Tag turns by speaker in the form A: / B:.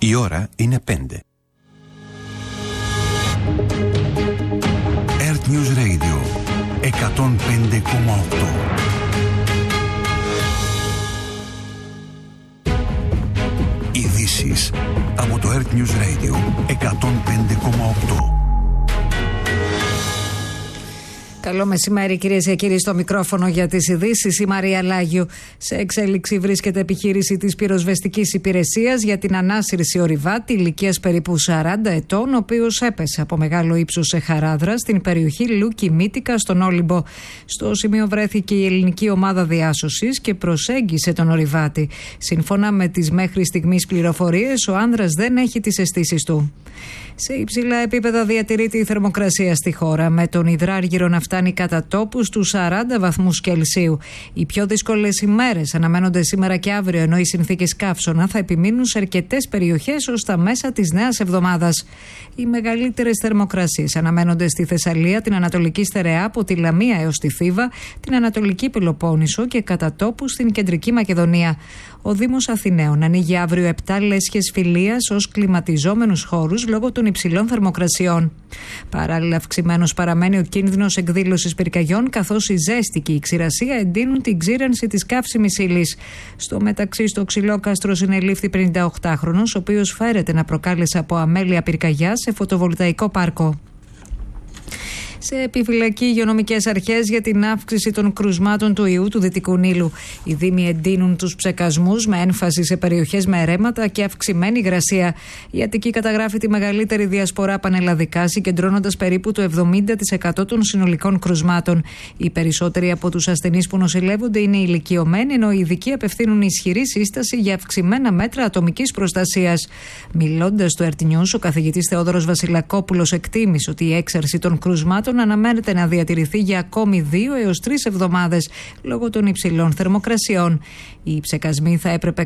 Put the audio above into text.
A: Η ώρα είναι 5.
B: Earth News Radio 105,8. Ειδήσεις από το Earth News Radio 105,8.
C: Καλό μεσημέρι, κυρίες και κύριοι, στο μικρόφωνο για τις ειδήσεις η Μαρία Λάγιου. Σε εξέλιξη βρίσκεται επιχείρηση της πυροσβεστικής υπηρεσίας για την ανάσυρση ορειβάτη ηλικίας περίπου 40 ετών, ο οποίος έπεσε από μεγάλο ύψος σε χαράδρα στην περιοχή Λούκι Μύτικα στον Όλυμπο. Στο σημείο βρέθηκε η ελληνική ομάδα διάσωσης και προσέγγισε τον ορειβάτη. Σύμφωνα με τις μέχρι στιγμής πληροφορίες, ο άνδρας δεν έχει τις αισθήσεις του. Σε υψηλά επίπεδα διατηρείται η θερμοκρασία στη χώρα, με τον υδράργυρο να φτάνει κατά τόπους στους 40 βαθμούς Κελσίου. Οι πιο δύσκολες ημέρες αναμένονται σήμερα και αύριο, ενώ οι συνθήκες καύσωνα θα επιμείνουν σε αρκετές περιοχές ως τα μέσα της νέας εβδομάδας. Οι μεγαλύτερες θερμοκρασίες αναμένονται στη Θεσσαλία, την Ανατολική Στερεά, από τη Λαμία έως τη Θήβα, την Ανατολική Πελοπόννησο και κατά τόπους στην Κεντρική Μακεδονία. Ο Δήμος Αθηναίων ανοίγει αύριο 7 λέσχες φιλίας ως κλιματιζόμενους χώρους λόγω των υψηλών θερμοκρασιών. Παράλληλα, αυξημένος παραμένει ο κίνδυνος εκδήλωσης πυρκαγιών, καθώς η ζέστη και η ξηρασία εντείνουν την ξύρανση της καύσιμης ύλης. Στο μεταξύ, στο Ξυλόκαστρο συνελήφθη 58χρονος, ο οποίος φέρεται να προκάλεσε από αμέλεια πυρκαγιά σε φωτοβολταϊκό πάρκο. Σε επιφυλακή υγειονομικές αρχές για την αύξηση των κρουσμάτων του ιού του Δυτικού Νείλου. Οι δήμοι εντείνουν τους ψεκασμούς με έμφαση σε περιοχές με ρέματα και αυξημένη υγρασία. Η Αττική καταγράφει τη μεγαλύτερη διασπορά πανελλαδικά, συγκεντρώνοντας περίπου το 70% των συνολικών κρουσμάτων. Οι περισσότεροι από τους ασθενείς που νοσηλεύονται είναι ηλικιωμένοι, ενώ οι ειδικοί απευθύνουν ισχυρή σύσταση για αυξημένα μέτρα ατομικής προστασίας. Μιλώντας στο Earth News, ο καθηγητής Θεόδωρος Βασιλακόπουλος εκτίμησε ότι η έξαρση των κρουσμάτων αναμένεται να διατηρηθεί για ακόμη 2 έως 3 εβδομάδες λόγω των υψηλών θερμοκρασιών. Οι ψεκασμοί θα έπρεπε